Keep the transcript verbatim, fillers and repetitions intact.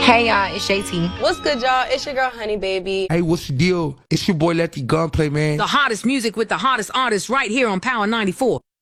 Hey y'all, it's J T. What's good, y'all? It's your girl, Honey Baby. Hey, what's the deal? It's your boy, Let the Gunplay, man. The hottest music with the hottest artists right here on Power ninety-four.